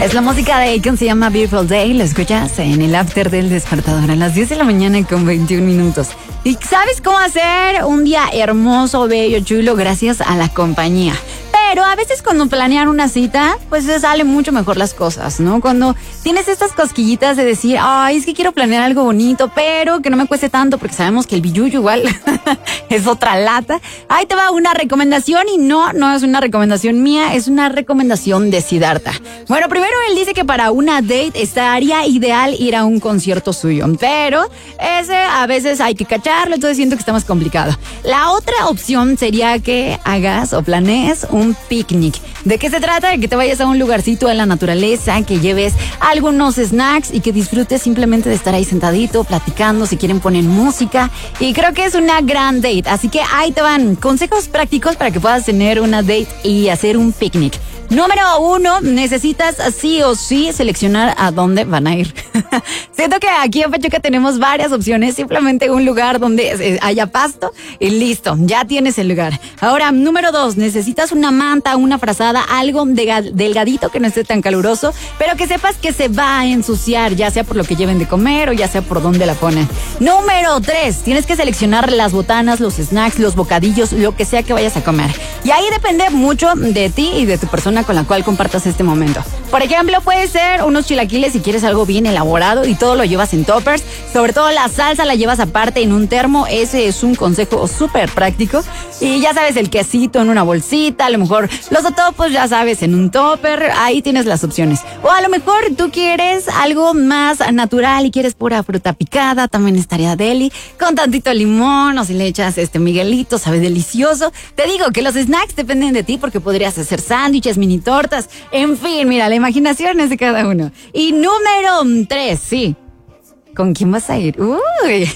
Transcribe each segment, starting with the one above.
Es la música de Akon, se llama Beautiful Day. Lo escuchas en el after del despertador a las 10 de la mañana con 21 minutos. ¿Y sabes cómo hacer un día hermoso, bello, chulo gracias a la compañía? Pero a veces cuando planean una cita, pues se salen mucho mejor las cosas, ¿no? Cuando tienes estas cosquillitas de decir, ay, es que quiero planear algo bonito, pero que no me cueste tanto, porque sabemos que el billuyo igual es otra lata. Ahí te va una recomendación y no es una recomendación mía, es una recomendación de Siddhartha. Bueno, primero él dice que para una date estaría ideal ir a un concierto suyo, pero ese a veces hay que cacharlo, entonces siento que está más complicado. La otra opción sería que hagas o planees un picnic. ¿De qué se trata? De que te vayas a un lugarcito en la naturaleza, que lleves algunos snacks y que disfrutes simplemente de estar ahí sentadito, platicando, si quieren poner música. Y creo que es una gran date. Así que ahí te van consejos prácticos para que puedas tener una date y hacer un picnic. Número 1, necesitas sí o sí seleccionar a dónde van a ir. Siento que aquí en Pachuca tenemos varias opciones, simplemente un lugar donde haya pasto y listo, ya tienes el lugar. Ahora, número 2, necesitas una manta, una frazada, algo delgadito que no esté tan caluroso, pero que sepas que se va a ensuciar, ya sea por lo que lleven de comer o ya sea por dónde la ponen. Número 3, tienes que seleccionar las botanas, los snacks, los bocadillos, lo que sea que vayas a comer. Y ahí depende mucho de ti y de tu persona con la cual compartas este momento. Por ejemplo, puede ser unos chilaquiles si quieres algo bien elaborado y todo lo llevas en toppers. Sobre todo la salsa la llevas aparte en un termo. Ese es un consejo súper práctico. Y ya sabes, el quesito en una bolsita, a lo mejor los totopos, ya sabes, en un topper. Ahí tienes las opciones. O a lo mejor tú quieres algo más natural y quieres pura fruta picada, también estaría deli, con tantito limón, o si le echas Miguelito, sabe delicioso. Te digo que los snacks dependen de ti porque podrías hacer sándwiches, mini tortas, en fin, mira, la imaginación es de cada uno. Y número 3, sí. ¿Con quién vas a ir? Uy,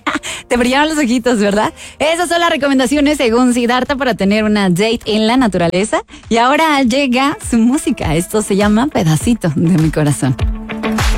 te brillaron los ojitos, ¿verdad? Esas son las recomendaciones según Siddhartha para tener una date en la naturaleza. Y ahora llega su música. Esto se llama Pedacito de mi Corazón.